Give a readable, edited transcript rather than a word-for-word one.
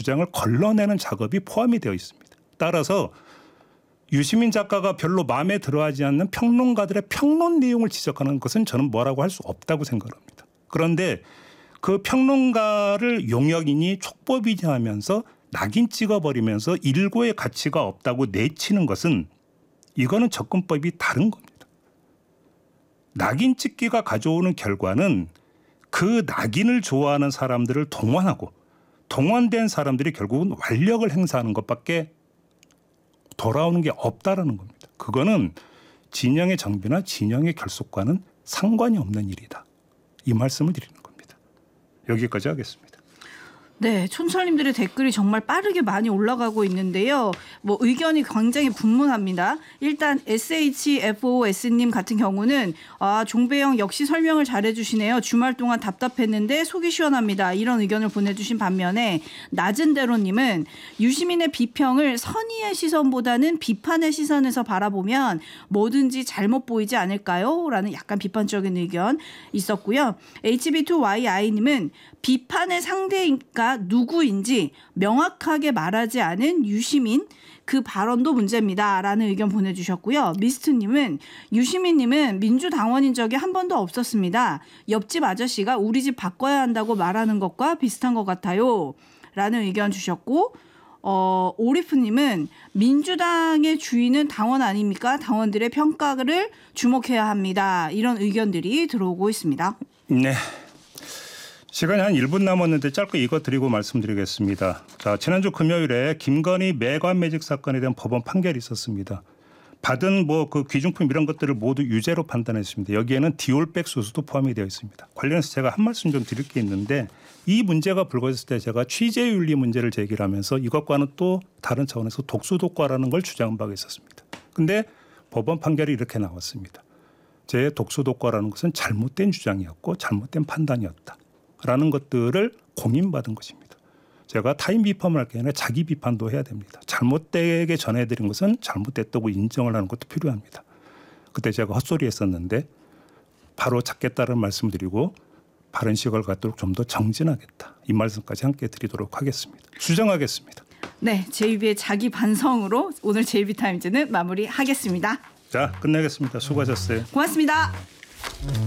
주장을 걸러내는 작업이 포함이 되어 있습니다. 따라서 유시민 작가가 별로 마음에 들어하지 않는 평론가들의 평론 내용을 지적하는 것은 저는 뭐라고 할 수 없다고 생각합니다. 그런데 그 평론가를 용역인이 촉법이지 하면서 낙인 찍어버리면서 일고의 가치가 없다고 내치는 것은 이거는 접근법이 다른 겁니다. 낙인 찍기가 가져오는 결과는 그 낙인을 좋아하는 사람들을 동원하고 동원된 사람들이 결국은 완력을 행사하는 것밖에 돌아오는 게 없다라는 겁니다. 그거는 진영의 정비나 진영의 결속과는 상관이 없는 일이다. 이 말씀을 드리는 겁니다. 여기까지 하겠습니다. 네, 촌철님들의 댓글이 정말 빠르게 많이 올라가고 있는데요. 뭐 의견이 굉장히 분분합니다. 일단 SHFOS님 같은 경우는 종배영 역시 설명을 잘해주시네요. 주말 동안 답답했는데 속이 시원합니다. 이런 의견을 보내주신 반면에 낮은대로님은 유시민의 비평을 선의의 시선보다는 비판의 시선에서 바라보면 뭐든지 잘못 보이지 않을까요? 라는 약간 비판적인 의견 있었고요. HB2YI님은 비판의 상대가 누구인지 명확하게 말하지 않은 유시민 그 발언도 문제입니다. 라는 의견 보내주셨고요. 미스트님은 유시민님은 민주당원인 적이 한 번도 없었습니다. 옆집 아저씨가 우리 집 바꿔야 한다고 말하는 것과 비슷한 것 같아요. 라는 의견 주셨고 오리프님은 민주당의 주인은 당원 아닙니까? 당원들의 평가를 주목해야 합니다. 이런 의견들이 들어오고 있습니다. 네. 시간이 한 1분 남았는데 짧게 이거 드리고 말씀드리겠습니다. 자, 지난주 금요일에 김건희 매관매직 사건에 대한 법원 판결이 있었습니다. 받은 그 귀중품 이런 것들을 모두 유죄로 판단했습니다. 여기에는 디올백 수수도 포함이 되어 있습니다. 관련해서 제가 한 말씀 좀 드릴 게 있는데 이 문제가 불거졌을 때 제가 취재윤리 문제를 제기를 하면서 이것과는 또 다른 차원에서 독수독과라는 걸 주장한 바가 있었습니다. 그런데 법원 판결이 이렇게 나왔습니다. 제 독수독과라는 것은 잘못된 주장이었고 잘못된 판단이었다. 라는 것들을 공인받은 것입니다. 제가 타인 비판을 할 게 아니라 자기 비판도 해야 됩니다. 잘못되게 전해드린 것은 잘못됐다고 인정을 하는 것도 필요합니다. 그때 제가 헛소리 했었는데 바로 찾겠다는 말씀을 드리고 바른 시각을 갖도록 좀 더 정진하겠다. 이 말씀까지 함께 드리도록 하겠습니다. 수정하겠습니다. 네, JB의 자기 반성으로 오늘 JB타임즈는 마무리하겠습니다. 자, 끝내겠습니다. 수고하셨어요. 고맙습니다.